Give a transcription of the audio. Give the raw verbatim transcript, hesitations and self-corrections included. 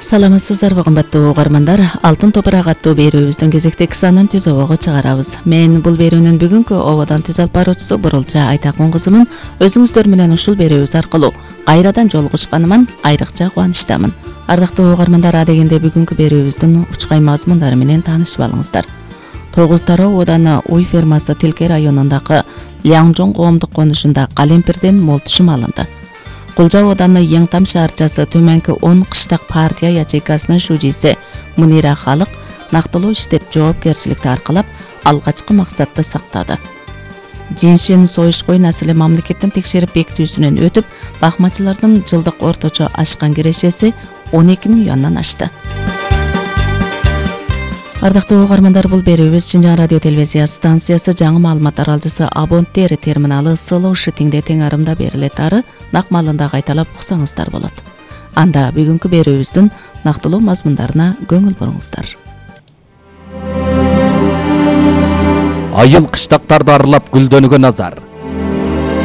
Саламатсыздарбы кымбаттуу угармандар, Алтын топурак аттуу берүүбүздүн кезектеги санын түз обого чыгарабыз. Мен бул берүүнүн бүгүнкү ободон түз алып баруучусу Бурулча Айтакун кызымын. Өзүңүздөр менен ушул берүүбүз аркылуу кайрадан жолугушканыман айрыкча кубанычтамын. Ардактуу угармандар, адегенде бүгүнкү берүүбүздүн учкай мазмундары менен таанышып алыңыздар. Тогуз Тароо ооданы Уй фермасы Тилке районундагы Ляңжоң коомдук конушунда калемпирден мол түшүм алынды. Кулжа ооданы Яңтам шаарчасы Төмөнкү он кыштак партия ячейкасынын шужиси Мунира Халык нактылуу иштеп жоопкерчиликти аркалап алгачкы максатты сактады. Жиншин Союшкой насылы мамлекеттин текшерип бекитүүсүнөн өтүп, бакмачылардын жылдык орточо ашкан кирешеси он эки миң юандан ашты. Ардактуу угармандар, бул берүүбүз Чынжаң радио телевизия станциясы жаңы маалымат аралжысы Абонттер терминалы сылуу шитиңде тең арымда берилет ары нак маалында кайталап уксаңыздар болот. Анда бүгүнкү берүүбүздүн нактылуу мазмундарына көңүл буруңуздар. Айыл кыштактарды аралап гүлдөнгөн Назар.